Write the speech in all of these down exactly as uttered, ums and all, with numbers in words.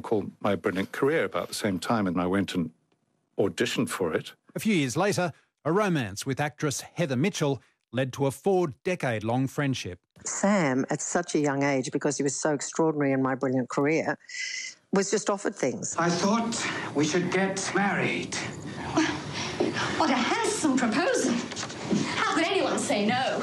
called My Brilliant Career about the same time, and I went and auditioned for it. A few years later, a romance with actress Heather Mitchell led to a four-decade-long friendship. Sam, at such a young age, because he was so extraordinary in My Brilliant Career, was just offered things. I thought we should get married. Well, what a handsome proposal. How could anyone say no?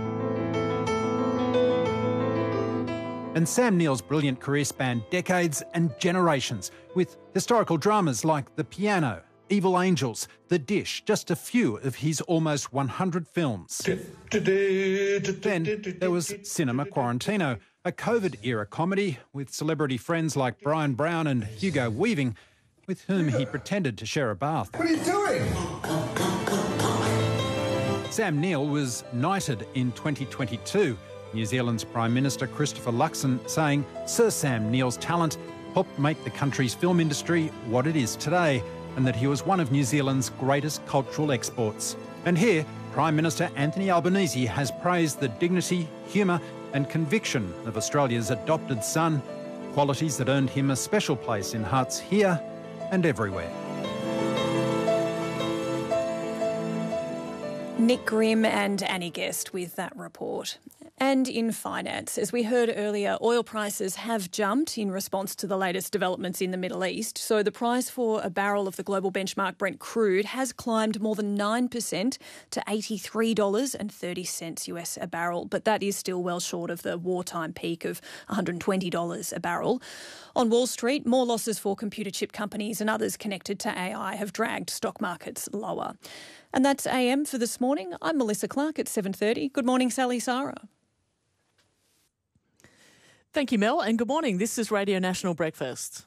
And Sam Neill's brilliant career spanned decades and generations, with historical dramas like The Piano, Evil Angels, The Dish, just a few of his almost one hundred films. Then there was Cinema Quarantino, a COVID-era comedy with celebrity friends like Brian Brown and Hugo Weaving, with whom he pretended to share a bath. What are you doing? Sam Neill was knighted in twenty twenty-two, New Zealand's Prime Minister Christopher Luxon saying Sir Sam Neill's talent helped make the country's film industry what it is today, and that he was one of New Zealand's greatest cultural exports. And here, Prime Minister Anthony Albanese has praised the dignity, humour and conviction of Australia's adopted son, qualities that earned him a special place in hearts here and everywhere. Nick Grimm and Annie Guest with that report. And in finance, as we heard earlier, oil prices have jumped in response to the latest developments in the Middle East. So the price for a barrel of the global benchmark Brent crude has climbed more than nine percent to eighty-three dollars and thirty cents U S a barrel. But that is still well short of the wartime peak of one hundred twenty dollars a barrel. On Wall Street, more losses for computer chip companies and others connected to A I have dragged stock markets lower. And that's A M for this morning. I'm Melissa Clark at seven thirty. Good morning, Sally Sarah. Thank you, Mel, and good morning. This is Radio National Breakfast.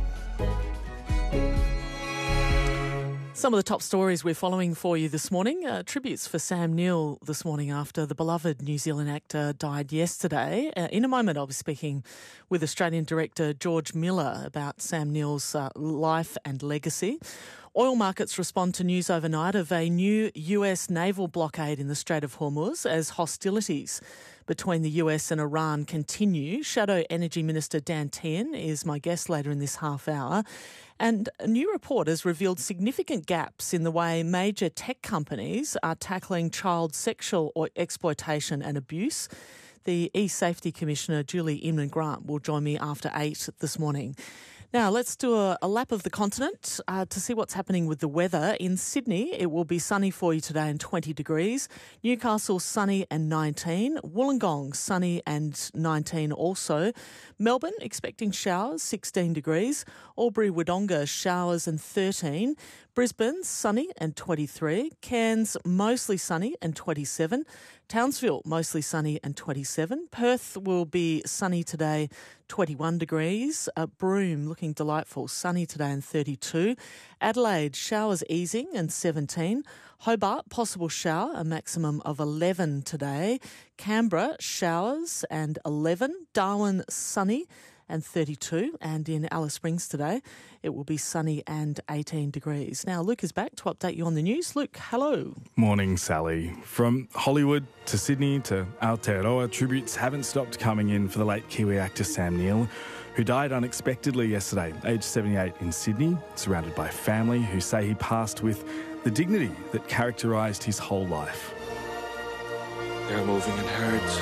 Some of the top stories we're following for you this morning. Uh, tributes for Sam Neill this morning after the beloved New Zealand actor died yesterday. Uh, in a moment, I'll be speaking with Australian director George Miller about Sam Neill's uh, life and legacy. Oil markets respond to news overnight of a new U S naval blockade in the Strait of Hormuz as hostilities between the U S and Iran continue. Shadow Energy Minister Dan Tehan is my guest later in this half hour. And a new report has revealed significant gaps in the way major tech companies are tackling child sexual or exploitation and abuse. The E-Safety Commissioner, Julie Inman-Grant, will join me after eight this morning. Now, let's do a, a lap of the continent uh, to see what's happening with the weather. In Sydney, it will be sunny for you today and twenty degrees. Newcastle, sunny and nineteen. Wollongong, sunny and nineteen also. Melbourne, expecting showers, sixteen degrees. Albury-Wodonga, showers and thirteen. Brisbane, sunny and twenty-three. Cairns, mostly sunny and twenty-seven. Townsville, mostly sunny and twenty-seven. Perth will be sunny today, twenty-one degrees. Uh, Broome, looking delightful, sunny today and thirty-two. Adelaide, showers easing and seventeen. Hobart, possible shower, a maximum of eleven today. Canberra, showers and eleven. Darwin, sunny and thirty-two. And in Alice Springs today, it will be sunny and eighteen degrees. Now, Luke is back to update you on the news. Luke, hello. Morning, Sally. From Hollywood to Sydney to Aotearoa, tributes haven't stopped coming in for the late Kiwi actor Sam Neill, who died unexpectedly yesterday, aged seventy-eight, in Sydney, surrounded by family who say he passed with the dignity that characterised his whole life. They're moving in herds.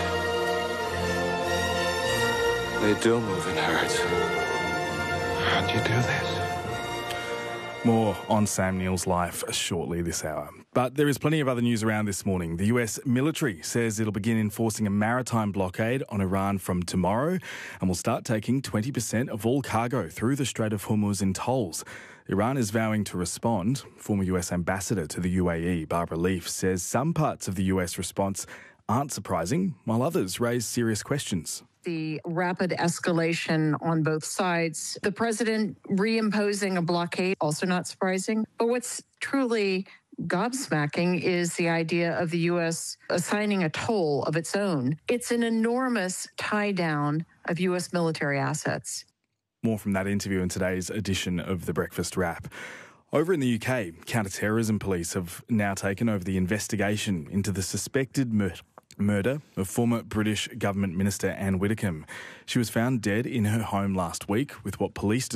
They do move in herds. How do you do this? More on Sam Neill's life shortly this hour. But there is plenty of other news around this morning. The U S military says it'll begin enforcing a maritime blockade on Iran from tomorrow and will start taking twenty percent of all cargo through the Strait of Hormuz in tolls. Iran is vowing to respond. Former U S ambassador to the U A E, Barbara Leaf, says some parts of the U S response aren't surprising, while others raise serious questions. The rapid escalation on both sides, the president reimposing a blockade, also not surprising. But what's truly gobsmacking is the idea of the U S assigning a toll of its own. It's an enormous tie down of U S military assets. More from that interview in today's edition of The Breakfast Wrap. Over in the U K, counter-terrorism police have now taken over the investigation into the suspected murder. Murder of former British government minister Anne Widdecombe. She was found dead in her home last week with what police